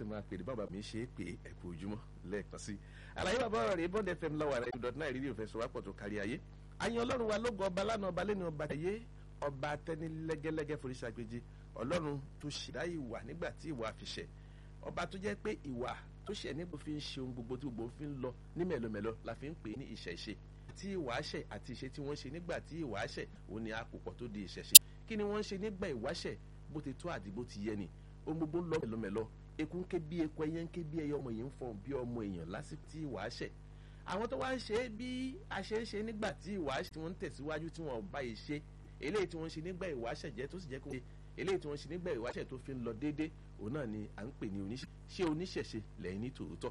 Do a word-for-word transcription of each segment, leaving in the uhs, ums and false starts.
máa pè ní bàbá mi ṣe é pé ẹ̀kú ojúmọ́ lẹ́ẹ̀kan sí. àlàyé bàbá ọ̀rọ̀ rẹ̀ bond fm lọ́wọ́ rẹ̀ dot nine rédíò fẹsọ̀ wápọ̀ tó kárí ayé. àyàn ọlọ́run wa lógo ọba lánàá ọba lẹ́nu ọba ayé ọba tẹ́ni lẹ́gẹ́lẹ́gẹ́ foríṣàgbéjì ọlọ́run tó ṣẹ̀dá ìwà nígbà tí ìwà fi ṣẹ̀ ọba tó jẹ́ pé ìwà tó ṣẹ̀ níbo fi ń ṣe ohun gbogbo tí gbogbo fi ń lọ ní mẹ́lọmẹ́lọ la fi ń pè ní ìṣẹ̀ṣe tí ìwáṣẹ̀ àti ìṣe tí wọ́n ṣe nígbà tí ìwáṣẹ̀ òun ni àpòpọ̀ tó di ìṣẹ̀ṣe kí ni wọ́n ṣe nígbà ìwáṣẹ̀ bó ti tó àdìbò ti yẹ ni ohun gbogbo ń lọ mẹ́lọmẹ́lọ eku ń ké bí eku ẹyẹ ń ké bí ẹyẹ ọmọ yìí ń fọhùn bí ọmọ èèyàn lásìkò tí ìwáṣẹ̀ àwọn tó wá ń ṣe bí a ṣe ń ṣe nígbà tí ìwáṣẹ̀ tí wọ́n ń tẹ̀síwájú tí wọ́n bá yìí ṣe eléyìí tí wọ́n ṣe nígbà ìwáṣẹ̀ jẹ́ tó sì jẹ́ kó ṣe eléyìí tí wọ́n ṣe nígbà ìwáṣẹ̀ tó fi ń lọ déédéé òun náà ni à ń pè ní oníṣẹ́ ṣé oníṣẹ̀ṣe lẹ́yìn ní tòótọ́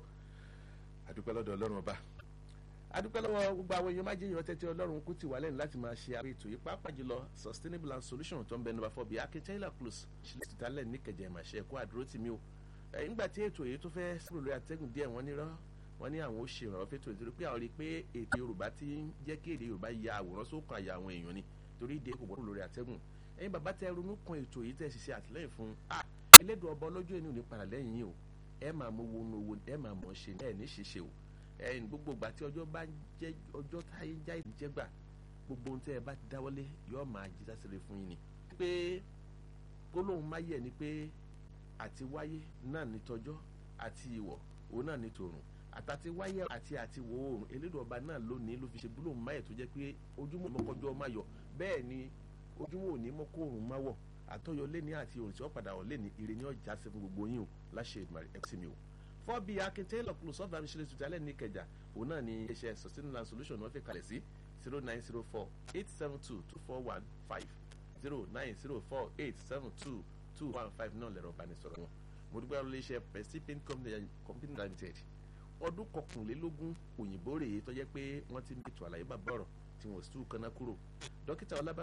àdúpẹ́ lọ́dọ̀ ọlọ́run ọba àdúpẹ́ lọ́wọ́ gbogbo àwọn èèyàn máa jẹ́ èèyàn tẹ́tẹ́ ọlọ́run kú ti wà lẹ́nu láti máa ṣe àwọn ètò yìí pàápàá jùlọ sustainable and solution tó ń bẹ number four bíi akíntẹ́lá close ṣílẹ̀ ti tálẹ̀ ní kẹjẹ ìmàṣẹ ẹ̀kọ́ àdúró tì mí o nígbà tí ètò yìí tó fẹ́ sọ̀rọ̀ lórí atẹ́gùn díẹ̀ wọ́n ní rán wọ́n ní àwọn ó ṣe ìrànwọ́ fẹ́tò nítorí pé àwọn rí i pé ètò yorùbá ti ń jẹ́ kí èdè yorùbá ya àwòrán sókàn àyà àwọn èèyàn ni torí ìdè kò gbọ́dọ̀ lórí atẹ́gùn ẹ̀yin bàbá tẹ ronú kan ètò yìí tẹ̀ ṣiṣẹ́ àtìlẹ́yìn fún un ah elédùn ọba ọlọ́jọ́ ẹni ò ní padà lẹ́yìn yìí o ẹ máa mọ owó nu owó ẹ máa mọ̀ ṣe ẹ ní ṣiṣẹ́ o ẹ̀yin gbogbo ìgbà tí ọjọ́ bá jẹ́ ọjọ́ táyé já ìjẹ́gbà gbogbo ohun tẹ́ ẹ bá ti dáwọ́lé yóò máa jí sásìrè fún yín ni pé gbólóhùn máyẹ̀ ni pé àti wáyé náà ní tọjọ́ àti ìwọ̀ òun náà ní tòrùn àtàtí wáyé àti àti wọ̀ oòrùn elédùn ọba náà lónìí ló fi ṣe gbólóhùn máyẹ̀ tó jẹ́ pé ojúmọ́ mọ́kọ́jọ́ máa yọ bẹ́ẹ̀ ni ojúmọ́ òní mọ́kọ́ òrùn máa wọ̀ àtọ́yọ lẹ́ni àti òrùn tí wọ́n padà wọ̀ lẹ́ni ire ní ọjà sí fún gbogbo yín o láṣẹ ìdùnnú ẹ̀kọ́ mi o. fọ́ọ̀bì akíntẹ́lọ̀ kùlù sọ́ọ̀bù àmìṣẹ́lẹ̀ tuntun alẹ́ ní ìkẹjà òun náà ni iṣẹ́ sustainable and solution wọ́n fi kalẹ̀ sí zero nine zero four eight seven two two four one five zero nine zero four eight seven two two one five náà lẹ̀rọ ìbánisọ̀rọ̀ wọn. mo dúpẹ́ lórí iṣẹ́ Prestige Paint Company Limited ọdún kọkànlélógún òyìnbó rèé tó jẹ́ pé wọ́n ti ń ètò àlàyé bàbá ọ̀rọ̀ tí wọ́n sì tú kaná kúrò dókítà ọlábà